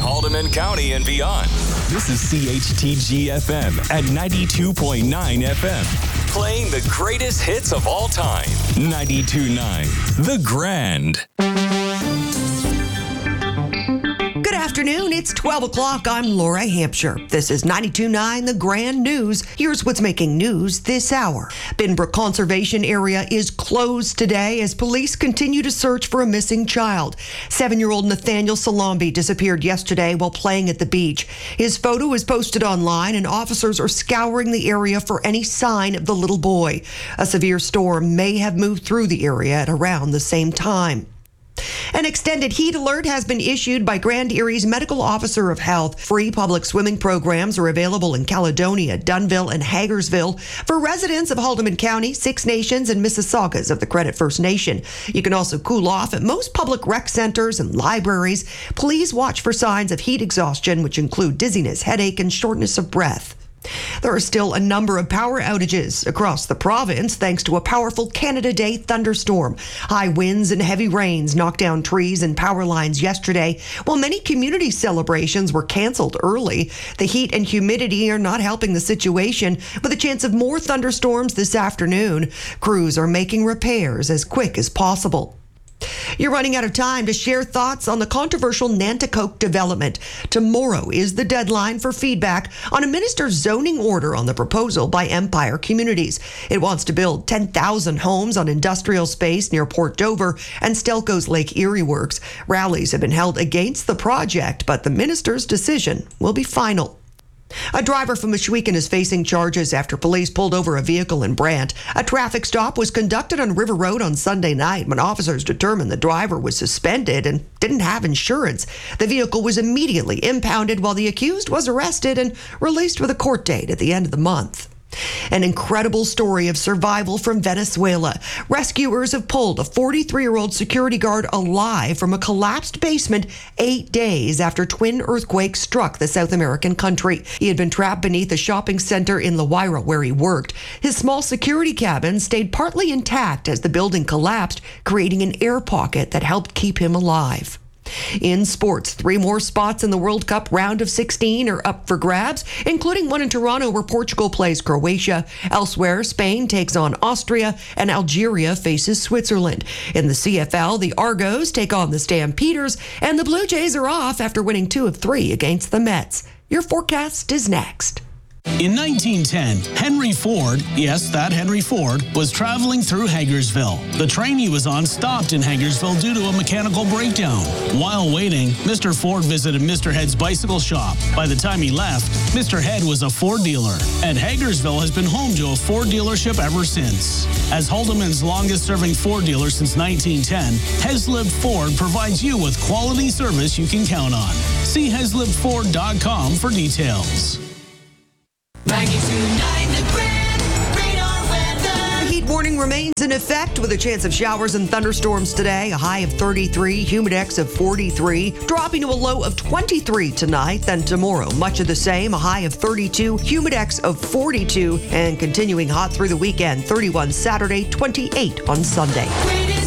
Haldeman County and beyond. This is CHTG FM at 92.9 FM. Playing the greatest hits of all time. 92.9 The Grand. Good afternoon. It's 12 o'clock. I'm Laura Hampshire. This is 92.9 The Grand News. Here's what's making news this hour. Binbrook Conservation Area is closed today as police continue to search for a missing child. 7-year-old Nathaniel Salambi disappeared yesterday while playing at the beach. His photo is posted online and officers are scouring the area for any sign of the little boy. A severe storm may have moved through the area at around the same time. An extended heat alert has been issued by Grand Erie's Medical Officer of Health. Free public swimming programs are available in Caledonia, Dunnville, and Hagersville for residents of Haldeman County, Six Nations, and Mississaugas of the Credit First Nation. You can also cool off at most public rec centers and libraries. Please watch for signs of heat exhaustion, which include dizziness, headache, and shortness of breath. There are still a number of power outages across the province thanks to a powerful Canada Day thunderstorm. High winds and heavy rains knocked down trees and power lines yesterday, while many community celebrations were canceled early. The heat and humidity are not helping the situation, with a chance of more thunderstorms this afternoon. Crews are making repairs as quick as possible. You're running out of time to share thoughts on the controversial Nanticoke development. Tomorrow is the deadline for feedback on a minister's zoning order on the proposal by Empire Communities. It wants to build 10,000 homes on industrial space near Port Dover and Stelco's Lake Erie Works. Rallies have been held against the project, but the minister's decision will be final. A driver from Mishwekan is facing charges after police pulled over a vehicle in Brant. A traffic stop was conducted on River Road on Sunday night when officers determined the driver was suspended and didn't have insurance. The vehicle was immediately impounded while the accused was arrested and released with a court date at the end of the month. An incredible story of survival from Venezuela. Rescuers have pulled a 43-year-old security guard alive from a collapsed basement 8 days after twin earthquakes struck the South American country. He had been trapped beneath a shopping center in La Guaira where he worked. His small security cabin stayed partly intact as the building collapsed, creating an air pocket that helped keep him alive. In sports, 3 more spots in the World Cup round of 16 are up for grabs, including one in Toronto where Portugal plays Croatia. Elsewhere, Spain takes on Austria and Algeria faces Switzerland. In the CFL, the Argos take on the Stampeders and the Blue Jays are off after winning 2 of 3 against the Mets. Your forecast is next. In 1910, Henry Ford, yes, that Henry Ford, was traveling through Hagersville. The train he was on stopped in Hagersville due to a mechanical breakdown. While waiting, Mr. Ford visited Mr. Head's bicycle shop. By the time he left, Mr. Head was a Ford dealer, and Hagersville has been home to a Ford dealership ever since. As Haldeman's longest-serving Ford dealer since 1910, Heslip Ford provides you with quality service you can count on. See heslipford.com for details. 92.9 The Grand Radar Weather. The heat warning remains in effect with a chance of showers and thunderstorms today. A high of 33, humidex of 43, dropping to a low of 23 tonight. Then tomorrow, much of the same, a high of 32, humidex of 42, and continuing hot through the weekend. 31 Saturday, 28 on Sunday.